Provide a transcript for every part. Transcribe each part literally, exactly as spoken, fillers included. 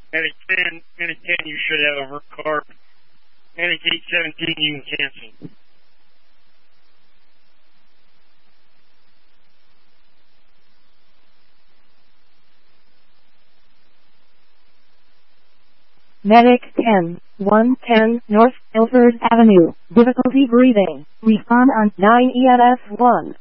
Medic ten, Medic ten, you should have a work card. Medic eight seventeen, you can cancel. Medic ten, one ten North Ilford Avenue, difficulty breathing, respond on nine E M S one.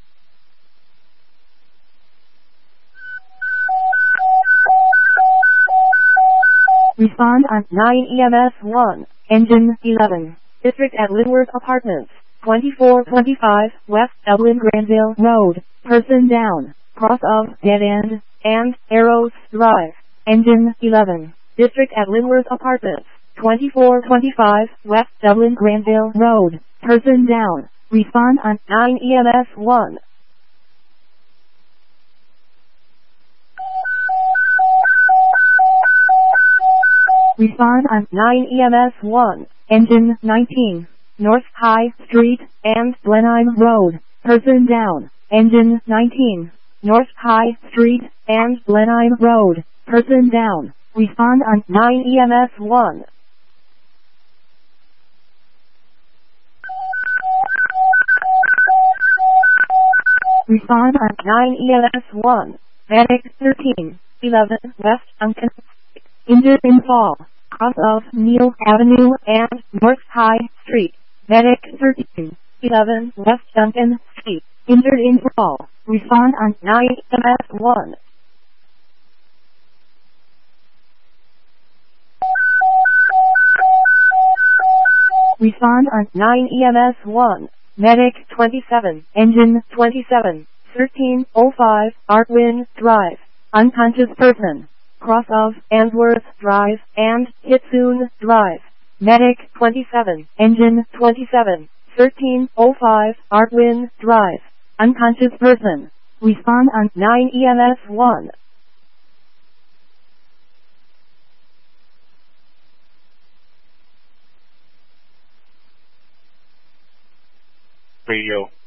Respond on nine E M S one, engine eleven, district at Linworth Apartments, twenty-four twenty-five West Dublin Granville Road, person down, cross of dead end, and Arrows Drive, engine eleven. District at Linworth Apartments, twenty-four twenty-five West Dublin Granville Road, person down, respond on nine E M S one. Respond on nine E M S one, engine nineteen, North High Street and Blenheim Road, person down, engine nineteen, North High Street and Blenheim Road, person down. Respond on nine E M S one. Respond on nine E M S one. Medic thirteen, eleven West Duncan. Injured in fall. Cross of Neil Avenue and North High Street. Medic thirteen, eleven West Duncan Street. Injured in fall. Respond on nine E M S one. Respond on nine E M S one. Medic twenty-seven, engine twenty-seven, thirteen oh five Artwin Drive. Unconscious person. Cross of Answorth Drive and Hitsoon Drive. Medic twenty-seven, engine twenty-seven, thirteen oh five Artwin Drive. Unconscious person. Respond on nine E M S one. Radio.